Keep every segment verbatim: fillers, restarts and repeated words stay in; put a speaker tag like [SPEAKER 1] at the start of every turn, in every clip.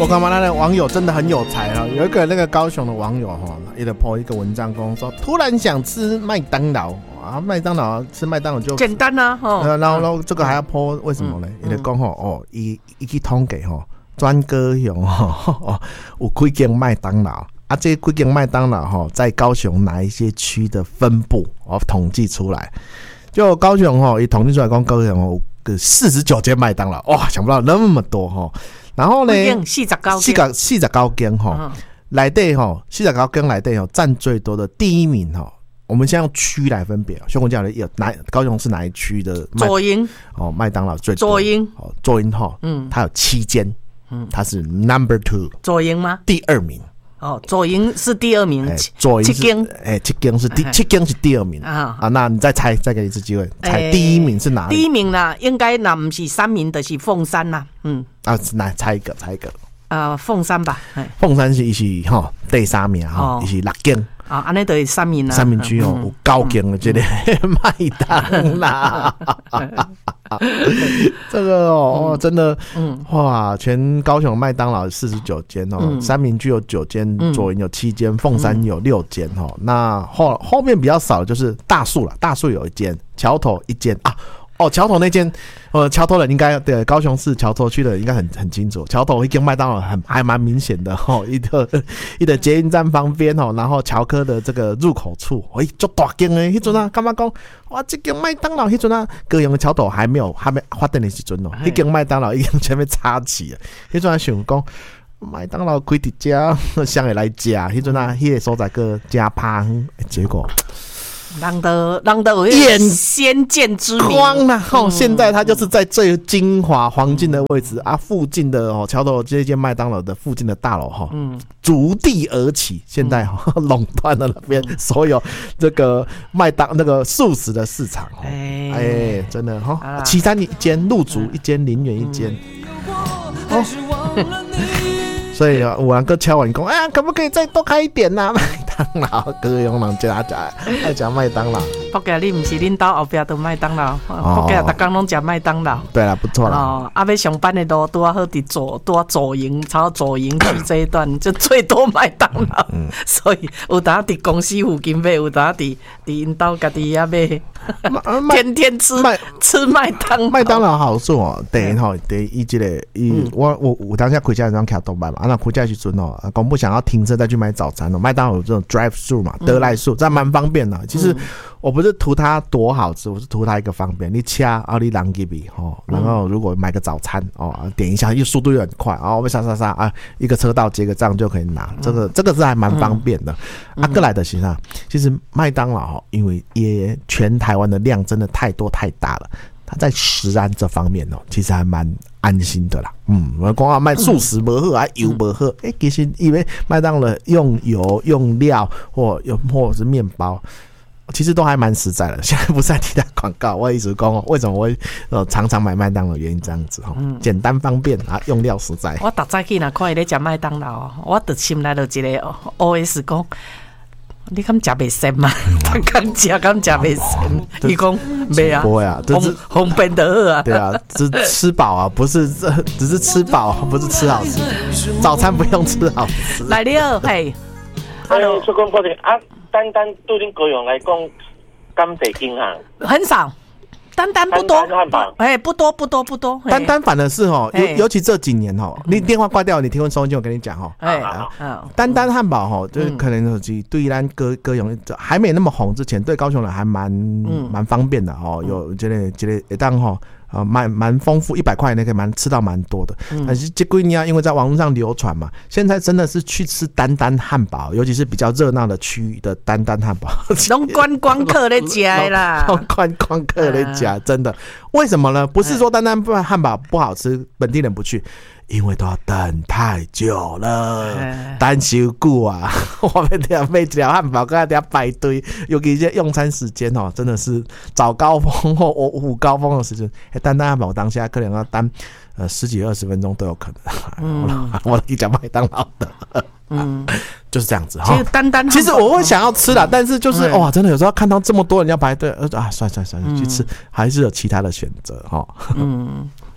[SPEAKER 1] 我看嘛，那个网友真的很有才啊！有一个那个高雄的网友哈，也得 po 一个文章，公说突然想吃麦当劳啊，麦当劳吃麦当劳就
[SPEAKER 2] 简单啊，
[SPEAKER 1] 哦，然后然后这个还要 po 为什么呢？也得讲吼哦，一一去统计吼，专高雄吼有几间麦当劳啊，这几间麦当劳哈在高雄哪一些区的分布，我统计出来，就高雄哈，一统计出来讲高雄哦。个四十九间麦当劳，哇，想不到那么多哈。然后呢，
[SPEAKER 2] 四十九
[SPEAKER 1] 四十四十九间哈，内底哈，四十九间内底哈，占最多的第一名哈。我们先用区来分别，兄弟讲的有哪高雄是哪一区的？
[SPEAKER 2] 左营
[SPEAKER 1] 哦，麦当劳最多。
[SPEAKER 2] 左营
[SPEAKER 1] 哦，左营哈，嗯，它有七间，嗯，它是 number two。
[SPEAKER 2] 左营吗？
[SPEAKER 1] 第二名。
[SPEAKER 2] 哦，左营是第二名，
[SPEAKER 1] 左营
[SPEAKER 2] 七间，
[SPEAKER 1] 哎，七间是第七间是第二名啊啊！那你再猜，再给一次机会，猜第一名是哪里？
[SPEAKER 2] 第一名啦，应该那不是三名的是凤山啦，嗯
[SPEAKER 1] 啊，来猜一个，猜一个，
[SPEAKER 2] 啊，凤山吧，
[SPEAKER 1] 凤山是是哈第三名哈，是六间
[SPEAKER 2] 啊，安尼就是三名啦，
[SPEAKER 1] 三名区哦，有九间的这个麦当劳。这个哦，真的，嗯，哇，全高雄麦当劳四十九间哦，嗯、三民区有九间，左营有七间，凤山有六间哦。那后后面比较少的就是大树了，大树有一间，桥头一间啊。哦，桥头那间，呃，桥头人应该对高雄市桥头区的应该很很清楚。桥头一间麦当劳很还蛮明显的哦，一个一个捷运站旁边哦，然后桥科的这个入口处，哎，就大间诶，迄阵啊，干嘛讲哇，这间麦当劳迄阵啊，高雄的桥头还没有还没发展的时阵哦，迄间麦当劳已经全面插起了，迄阵啊想讲。麦当劳开伫遮，谁会来食？迄阵啊，迄个所在个加芳，结果。
[SPEAKER 2] 人的人的有先见之明
[SPEAKER 1] 光啦、啊！哦，嗯、现在它就是在最精华黄金的位置、嗯、啊，附近的哦，桥头这间麦当劳的附近的大楼哈，嗯，逐地而起，现在垄断了那边所有这个麦当那个素食的市场，哎、欸欸，真的哈，啊、旗山一间，鹿竹一间，林园一间，嗯、哦。所以啊，有人搁敲碗讲，哎呀，可不可以再多开一点呐、啊？麦当劳，高雄人吃吃爱吃麦当劳。
[SPEAKER 2] 福建你不是恁家后边都麦当劳，福建大家拢吃麦当劳。
[SPEAKER 1] 对啦，不错啦。
[SPEAKER 2] 哦，啊，要上班的路拄啊好伫左，拄啊左营，超左营区这一段就最多麦当劳，嗯、所以有当伫公司附近买，有当伫伫因兜家己遐买，天天吃吃麦当劳。
[SPEAKER 1] 麦当劳好处哦，第一吼，第一这个，伊、嗯、我我我当下开车时阵徛东北嘛，啊那开车时阵哦，公不想要停车再去买早餐哦，麦当劳有这种 drive through 嘛，得来速，这蛮方便的。其实我不是图它多好吃，我是图它一个方便。你掐啊，你人给比哦，然后如果买个早餐哦，点一下，又速度又很快啊，我们杀杀杀啊，一个车道结个账就可以拿，这个这个是还蛮方便的。啊，过来的其实其实麦当劳哦，因为也全台湾的量真的太多太大了，它在食安这方面哦，其实还蛮安心的啦。嗯，我讲啊，卖素食不好啊，油不好，哎、欸，其实因为麦当劳用油、用料或有或者是面包。其实都还蛮实在的，现在不是在替他广告，我一直讲哦，为什么我会呃常常买麦当劳？原因这样子哈，嗯、简单方便啊，用料实在。
[SPEAKER 2] 我逐早起若看伊咧食麦当劳，我就心内就一个 O S 讲，你敢食袂鲜吗？他敢食敢食袂鲜？伊讲袂啊，
[SPEAKER 1] 不会啊，
[SPEAKER 2] 红红便就好啊。
[SPEAKER 1] 对啊，只吃饱啊，不是只是吃饱，不是吃好吃。早餐不用吃好吃。
[SPEAKER 2] 来了，嘿，
[SPEAKER 3] 哎，出讲过程啊。单单对恁高雄来讲，敢侪间啊？
[SPEAKER 2] 很少，单单不多，哎，不多不多不多。
[SPEAKER 1] 单单反而是哦，尤尤其这几年哦，你电话挂掉，你听闻收音机，我跟你讲哦，哎，单单汉堡哦，就是可能手机对咱高高雄还没那么红之前，对高雄人还蛮蛮方便的哦，有这个这个一档哈。啊，蛮蛮丰富，一百块那可以蛮吃到蛮多的。嗯、但是这几年啊，因为在网络上流传嘛，现在真的是去吃丹丹汉堡，尤其是比较热闹的区域的丹丹汉堡，
[SPEAKER 2] 拢观光客在吃啦，
[SPEAKER 1] 观光客在吃，真的。为什么呢？不是说丹丹汉堡不好吃，本地人不去。因为都要等太久了，等太久啊！我们得买一条汉堡，跟他得要排队，尤其是用餐时间哦，真的是早高峰或午高峰的时间，单单汉堡当下可能要单呃十几二十分钟都有可能。嗯、我一讲麦当劳的，嗯，就是这样子哈。
[SPEAKER 2] 其实单单
[SPEAKER 1] 其实我会想要吃啦，但是就是哇、哦，真的有时候看到这么多人要排队，呃啊，算算算，去吃还是有其他的选择哈。嗯。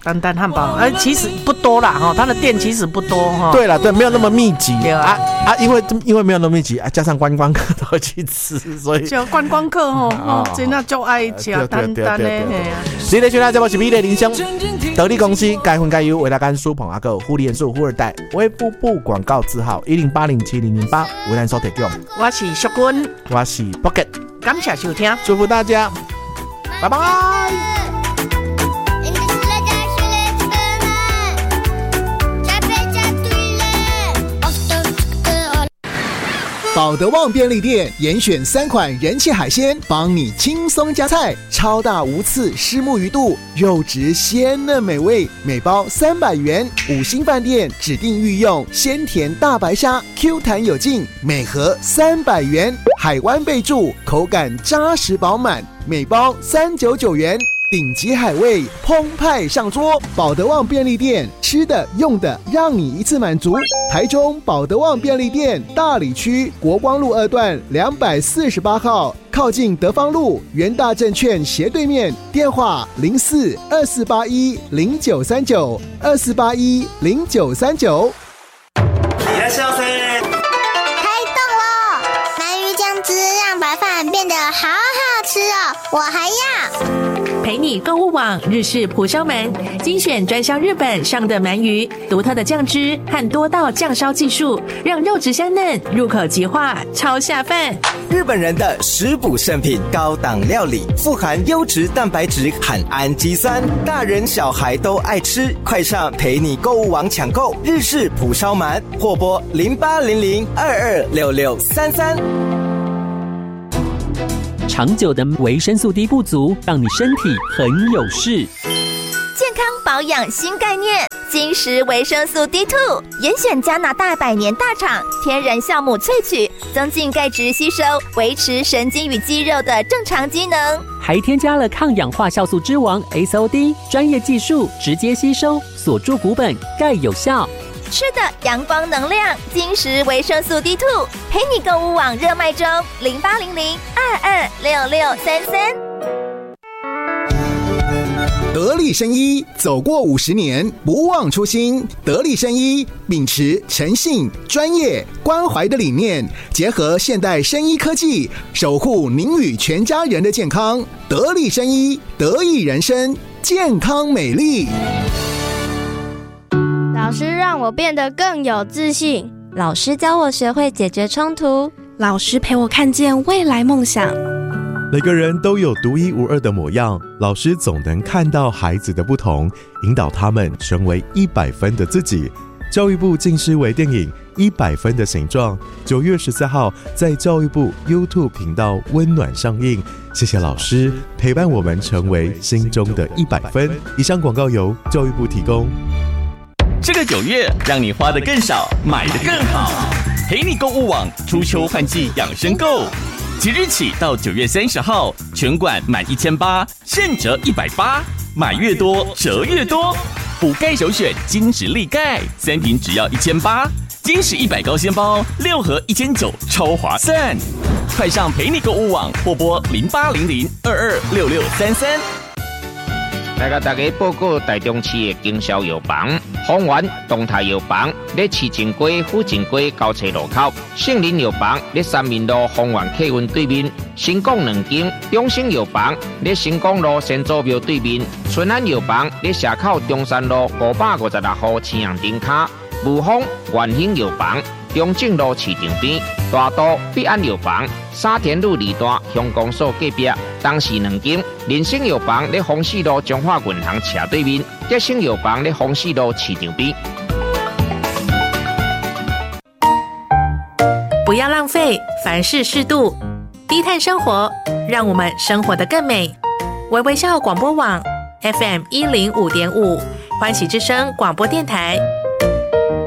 [SPEAKER 2] 丹丹汉堡，呃，其实不多啦哈，它的店其实不多哈。
[SPEAKER 1] 对了，对，没有那么密集。
[SPEAKER 2] 对啊
[SPEAKER 1] 啊，因为因为没有那么密集啊，加上观光客都会去吃，所以
[SPEAKER 2] 就观光客吼，哦，真的就爱吃丹丹的。
[SPEAKER 1] 今日选咱节目是美丽人生，得力公司该分该优为大干苏鹏阿哥护理元素富二代微服部广告字号一零八零七零零八为咱所提供。
[SPEAKER 2] 我是淑君，
[SPEAKER 1] 我是 Pocket，
[SPEAKER 2] 感谢收听，
[SPEAKER 1] 祝福大家，拜拜。
[SPEAKER 4] 保德旺便利店严选三款人气海鲜，帮你轻松加菜。超大无刺虱目鱼肚，肉质鲜嫩美味，每包三百元。五星饭店指定御用鲜甜大白虾 ，Q 弹有劲，每盒三百元。海湾贝柱，口感扎实饱满，每包三百九十九元。顶级海味澎湃上桌，保德旺便利店吃的用的让你一次满足。台中保德旺便利店大里区国光路二段两百四十八号，靠近德芳路元大证券斜对面，电话零四二四八一零九三九二四八一零九三九。
[SPEAKER 5] いらっしゃいませ。
[SPEAKER 6] 开动喽！鳗鱼酱汁让白饭变得好好吃哦，我还要。
[SPEAKER 7] 陪你购物网日式蒲烧鳗，精选专销日本上的鳗鱼，独特的酱汁和多道酱烧技术，让肉质香嫩，入口即化，超下饭。
[SPEAKER 5] 日本人的食补圣品，高档料理，富含优质蛋白质和氨基酸，大人小孩都爱吃。快上陪你购物网抢购日式蒲烧鳗，或拨零八零零二二六六三三。
[SPEAKER 8] 长久的维生素 D 不足，让你身体很有事。
[SPEAKER 9] 健康保养新概念，金石维生素 D 二 严选加拿大百年大厂天然酵母萃取，增进钙质吸收，维持神经与肌肉的正常机能，
[SPEAKER 8] 还添加了抗氧化酵素之王 S O D， 专业技术直接吸收，锁住骨本，钙有效。
[SPEAKER 9] 吃的阳光能量，金石维生素 D 二 陪你购物网热卖中，零八零零二二六六三三。
[SPEAKER 4] 得力生医走过五十年，不忘初心。得力生医秉持诚信、专业、关怀的理念，结合现代生医科技，守护您与全家人的健康。得力生医，得益人生，健康美丽。
[SPEAKER 10] 老师让我变得更有自信，
[SPEAKER 11] 老师教我学会解决冲突，
[SPEAKER 12] 老师陪我看见未来梦想。
[SPEAKER 13] 每个人都有独一无二的模样，老师总能看到孩子的不同，引导他们成为一百分的自己。教育部近视微电影《一百分的形状》九月十四号在教育部 YouTube 频道温暖上映。谢谢老师陪伴我们成为心中的一百分。以上广告由教育部提供。
[SPEAKER 14] 这个九月，让你花得更少，买得更好。陪你购物网初秋换季养生购，即日起到九月三十号，全馆满一千八，现折一百八，买越多折越多。补钙首选金石力钙，三瓶只要一千八，金石一百高纤包六盒一千九，超划算。快上陪你购物网或拨零八零零二二六六三三。
[SPEAKER 15] 来甲大家报告台中市的经销药房，丰源东泰药房在市政街府政街交叉路口，杏林药房在三民路丰源客运对面，新港两间中兴药房在新港路先祖庙对面，春安药房在社口中山路五百五十六号青阳灯卡，武丰元兴药房中正路市场边，大都必安药房沙田路二段乡公所隔壁，东市两间人生药房在丰市路中华银行斜对面，吉生药房在丰市路市场边。
[SPEAKER 7] 不要浪费，凡事适度，低碳生活，让我们生活得更美。微微笑广播网 F M 一零五点五，欢喜之声广播电台。